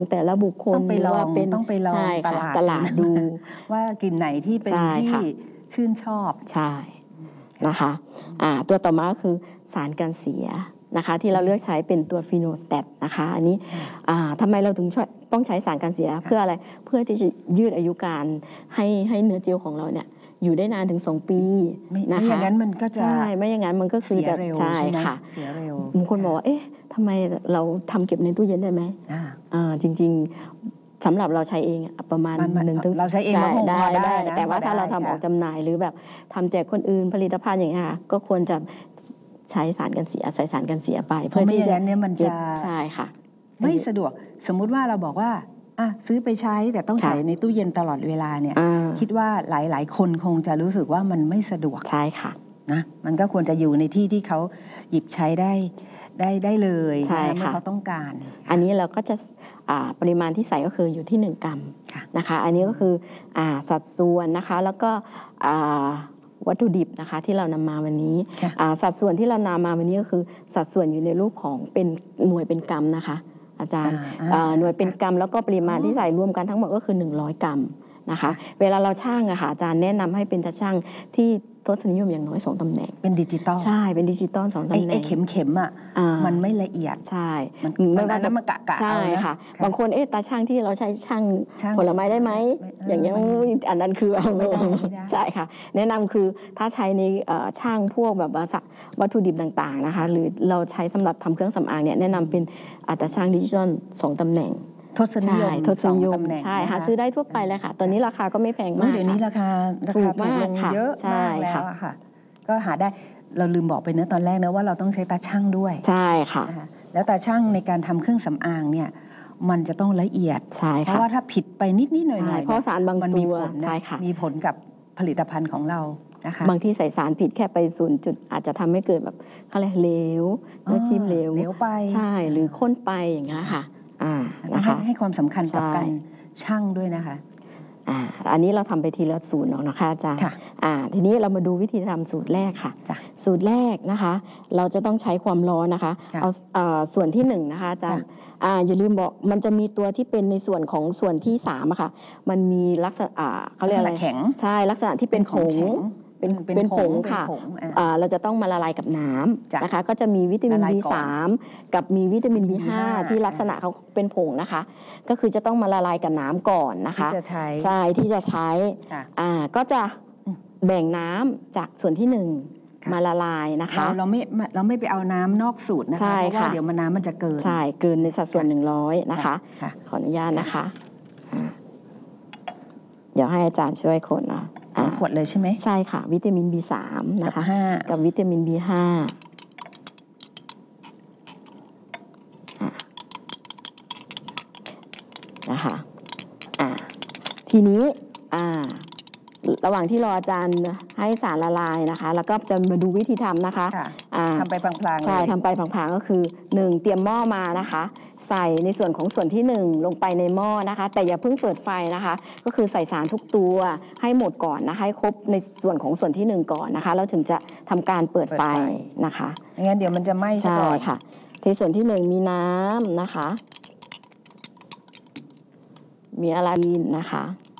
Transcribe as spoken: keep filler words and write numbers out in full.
แต่ละบุคคลต้องไปลองเป็นต้องไปลองตลาดตลาดดูว่ากลิ่นไหนที่เป็นที่ชื่นชอบใช่นะคะอ่าตัวต่อมาคือสารกันเสียนะคะที่เราเลือกใช้เป็นตัวฟีโนสแตทนะคะอันนี้อ่าทำไมเราถึงต้องใช้สารกันเสียเพื่ออะไรเพื่อที่จะยืดอายุการให้ให้เนื้อเจลของเราเนี่ยอยู่ได้นานถึงสองปีนะคะไม่อย่างนั้นมันก็จะใช่ไม่อย่างนั้นมันก็คือจะใช่ค่ะเสียเร็วบางคนบอกว่าเอ๊ะทำไมเราทำเก็บในตู้เย็นได้ไหมอ่าจริงๆสำหรับเราใช้เองประมาณหนึ่งถึงเราใช้เองได้ได้แต่ว่าถ้าเราทำออกจำหน่ายหรือแบบทำแจกคนอื่นผลิตภัณฑ์อย่างเงี้ยก็ควรจะใช้สารกันเสียใส่สารกันเสียไปเพื่อที่จะเนี่ยมันจะใช่ค่ะไม่สะดวกสมมุติว่าเราบอกว่าอ่ะซื้อไปใช้แต่ต้องใส่ในตู้เย็นตลอดเวลาเนี่ยคิดว่าหลายๆคนคงจะรู้สึกว่ามันไม่สะดวกใช่ค่ะนะมันก็ควรจะอยู่ในที่ที่เขาหยิบใช้ได้ได้ได้เลยเมื่อเขาต้องการอันนี้เราก็จะปริมาณที่ใส่ก็คืออยู่ที่หนึ่งกรัมนะคะอันนี้ก็คือสัดส่วนนะคะแล้วก็วัตถุดิบนะคะที่เรานำมาวันนี้สัดส่วนที่เรานำมาวันนี้ก็คือสัดส่วนอยู่ในรูปของเป็นหน่วยเป็นกรัมนะคะอาจารย์หน่วยเป็นกรัมแล้วก็ปริมาณที่ใส่รวมกันทั้งหมดก็คือหนึ่งร้อยกรัมนะคะเวลาเราชั่งอะค่ะอาจารย์แนะนำให้เป็นตาชั่งที่ทศนิยมอย่างน้อยสองตำแหน่งเป็นดิจิตอลใช่เป็นดิจิตอลสองตำแหน่งไอ้เข็มเข็มอะมันไม่ละเอียดใช่ไม่ว่าจะมากะกะใช่ค่ะบางคนเอ๊ะตาช่างที่เราใช้ช่างผลไม้ได้ไหมอย่างเงี้ยอันนั้นคือเอาใช่ค่ะแนะนำคือถ้าใช้ในช่างพวกแบบวัตถุดิบต่างๆนะคะหรือเราใช้สำหรับทำเครื่องสำอางเนี่ยแนะนำเป็นตาช่างดิจิตอลสองตำแหน่งทศนิยมทศนิยมใช่หาซื้อได้ทั่วไปเลยค่ะตอนนี้ราคาก็ไม่แพงมากเดี๋ยวนี้ราคาถูกมากเยอะมากแล้วค่ะก็หาได้เราลืมบอกไปเนื้อตอนแรกนะว่าเราต้องใช้ตาช่างด้วยใช่ค่ะแล้วตาช่างในการทำเครื่องสำอางเนี่ยมันจะต้องละเอียดเพราะว่าถ้าผิดไปนิดนิดหน่อยหน่อยเพราะสารบางตัวใช่ค่ะมีผลกับผลิตภัณฑ์ของเรานะคะบางที่ใส่สารผิดแค่ไปศูนย์จุดอาจจะทำให้เกิดแบบอะไรเหลวเนื้อครีมเหลวเหลวไปใช่หรือข้นไปอย่างเงี้ยค่ะอ่านะคะให้ความสำคัญกับการช่างด้วยนะคะอ่าอันนี้เราทำไปทีละสูตรเนาะนะคะอาจารย์อ่าทีนี้เรามาดูวิธีทำสูตรแรกค่ะสูตรแรกนะคะเราจะต้องใช้ความร้อนนะคะเอาส่วนที่หนึ่งนะคะอาจารย์อ่าอย่าลืมบอกมันจะมีตัวที่เป็นในส่วนของส่วนที่สามอะค่ะมันมีลักษณะเขาเรียกอะไรใช่ลักษณะที่เป็นผงเป็นเป็นผงค่ะเราจะต้องมาละลายกับน้ำนะคะก็จะมีวิตามิน บี สาม กับมีวิตามิน บี ห้า ที่ลักษณะเขาเป็นผงนะคะก็คือจะต้องมาละลายกับน้ำก่อนนะคะใช่ที่จะใช้อ่าก็จะแบ่งน้ำจากส่วนที่หนึ่งมาละลายนะคะเราไม่เราไม่ไปเอาน้ำนอกสูตรนะคะเพราะว่าเดี๋ยวมันน้ำมันจะเกินใช่เกินในสัดส่วนหนึ่งร้อยนะคะขออนุญาตนะคะเดี๋ยวให้อาจารย์ช่วยคนนะสองขวดเลยใช่ไหมใช่ค่ะวิตามิน บี สาม นะคะกับวิตามิน บี ห้า นะคะอ่าทีนี้อ่าระหว่างที่รออาจารย์ให้สารละลายนะคะแล้วก็จะมาดูวิธีทำนะคะทำไปพลางๆใช่ทำไปพลางๆก็คือหนึ่งเตรียมหม้อมานะคะใส่ในส่วนของส่วนที่หนึ่งลงไปในหม้อนะคะแต่อย่าเพิ่งเปิดไฟนะคะก็คือใส่สารทุกตัวให้หมดก่อนนะคะให้ครบในส่วนของส่วนที่หนึ่งก่อนนะคะแล้วถึงจะทำการเปิดไฟนะคะงั้นเดี๋ยวมันจะไหม้ใช่ค่ะที่ส่วนที่หนึ่งมีน้ำนะคะมีอะลาดีนนะคะ